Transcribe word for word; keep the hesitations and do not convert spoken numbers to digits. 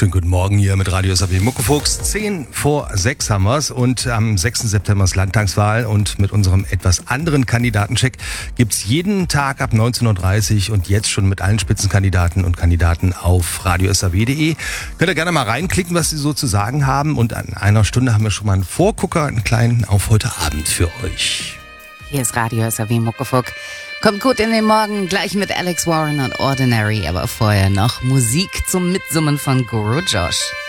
Schönen guten Morgen hier mit Radio S A W Muckefuchs. Zehn vor sechs haben wir's und am sechsten September ist Landtagswahl und mit unserem etwas anderen Kandidatencheck gibt's jeden Tag ab neunzehn Uhr dreißig und jetzt schon mit allen Spitzenkandidaten und Kandidaten auf radio s a w punkt d e. Könnt ihr gerne mal reinklicken, was sie so zu sagen haben, und an einer Stunde haben wir schon mal einen Vorgucker, einen kleinen auf heute Abend für euch. Hier ist Radio S A W Muckefuck. Kommt gut in den Morgen, gleich mit Alex Warren und Ordinary, aber vorher noch Musik zum Mitsummen von Guru Josh.